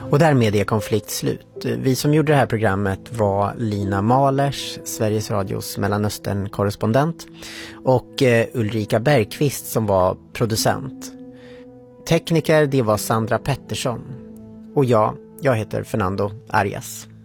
Och därmed är konflikt slut. Vi som gjorde det här programmet var Lina Mahlers, Sveriges Radios Mellanöstern-korrespondent, och Ulrika Bergqvist som var producent. Tekniker, det var Sandra Pettersson. Och jag heter Fernando Arias.